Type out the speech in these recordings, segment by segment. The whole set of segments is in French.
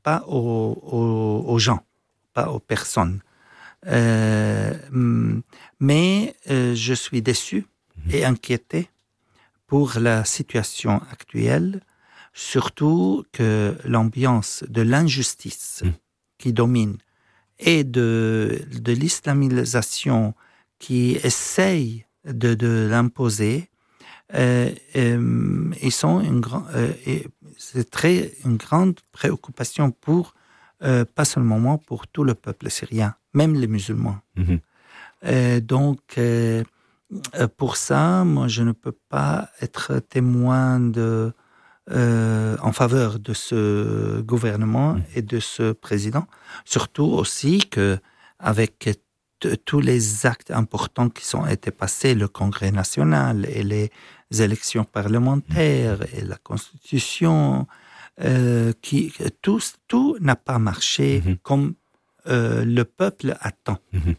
pas aux gens, pas aux personnes. Mais je suis déçu et inquiété pour la situation actuelle, surtout que l'ambiance de l'injustice qui domine et de l'islamisation qui essaye de l'imposer, ils sont c'est une grande préoccupation pour, pas seulement pour tout le peuple syrien, même les musulmans. Donc, pour ça, moi, je ne peux pas être témoin en faveur de ce gouvernement et de ce président. Surtout aussi qu'avec tous les actes importants qui ont été passés, le Congrès national et les élections parlementaires et la Constitution, tout n'a pas marché comme le peuple attend.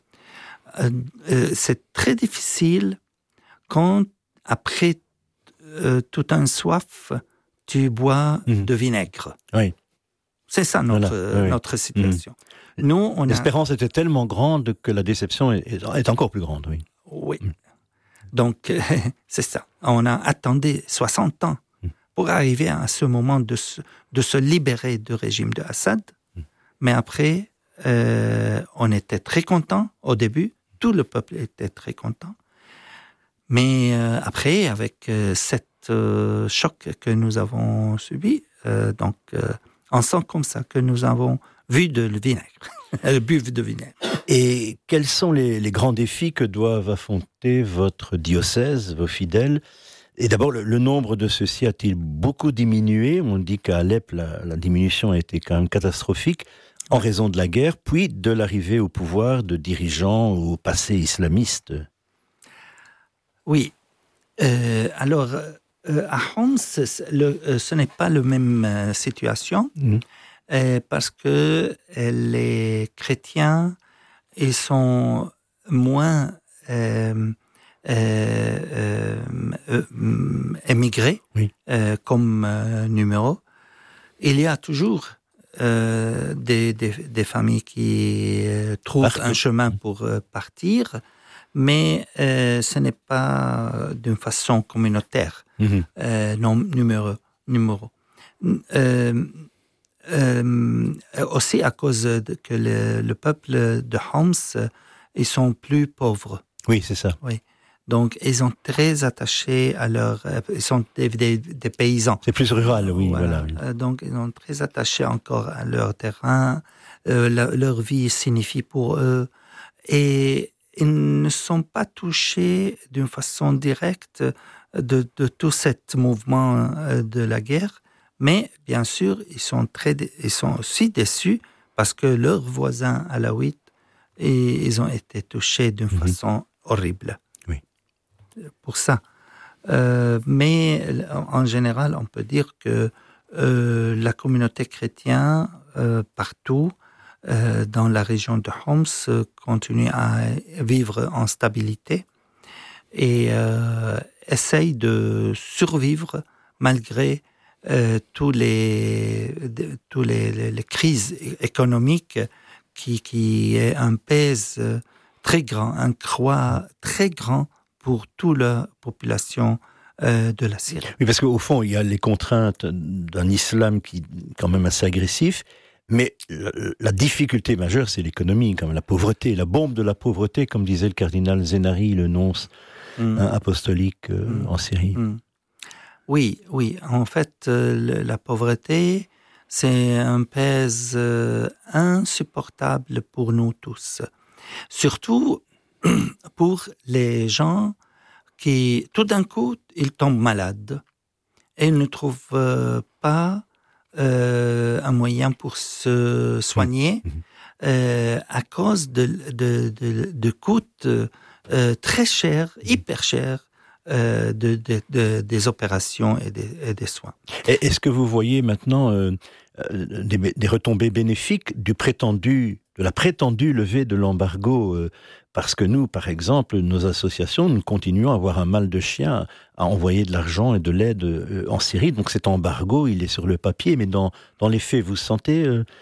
C'est très difficile quand, après tout un soif, tu bois de vinaigre. Oui. C'est ça notre situation. Nous, l'espérance était tellement grande que la déception est encore plus grande. Oui. Oui. Donc, c'est ça. On a attendu 60 ans pour arriver à ce moment de se libérer du régime de Assad. Mais après, on était très content au début. Tout le peuple était très content. Mais après, avec cette choc que nous avons subi, on sent comme ça que nous avons bu de vinaigre. Et quels sont les grands défis que doivent affronter votre diocèse, vos fidèles ? Et d'abord, le nombre de ceux-ci a-t-il beaucoup diminué ? On dit qu'à Alep, la diminution a été quand même catastrophique en raison de la guerre, puis de l'arrivée au pouvoir de dirigeants au passé islamiste. Oui. Alors, à Homs, ce n'est pas la même situation, parce que les chrétiens, ils sont moins émigrés comme numéro. Il y a toujours des familles qui trouvent un chemin pour partir, mais ce n'est pas d'une façon communautaire, non numéro. Aussi à cause que le peuple de Homs, ils sont plus pauvres. Oui, c'est ça. Oui. Donc, ils sont très attachés à ils sont des paysans. C'est plus rural, oui. Voilà. Donc, ils sont très attachés encore à leur terrain. Leur vie signifie pour eux. Et ils ne sont pas touchés d'une façon directe de tout ce mouvement de la guerre. Mais, bien sûr, ils sont aussi déçus parce que leurs voisins alaouites, ils ont été touchés d'une façon horrible. Oui. Pour ça. Mais en général, on peut dire que la communauté chrétienne, partout, dans la région de Homs, continue à vivre en stabilité et essaye de survivre malgré tous les crises économiques qui est un pèse très grand, un croix très grand pour toute la population de la Syrie. Oui, parce qu'au fond, il y a les contraintes d'un islam qui est quand même assez agressif, mais la difficulté majeure, c'est l'économie, quand même, la pauvreté, la bombe de la pauvreté, comme disait le cardinal Zenari, le nonce apostolique en Syrie. Oui. En fait, la pauvreté, c'est un pèse insupportable pour nous tous. Surtout pour les gens qui, tout d'un coup, ils tombent malades et ils ne trouvent pas un moyen pour se soigner à cause de coûts très chers, hyper chers, des opérations et des soins. Est-ce que vous voyez maintenant des retombées bénéfiques du prétendu la prétendue levée de l'embargo, parce que nous, par exemple, nos associations, nous continuons à avoir un mal de chien à envoyer de l'argent et de l'aide en Syrie. Donc cet embargo, il est sur le papier, mais dans les faits, vous sentez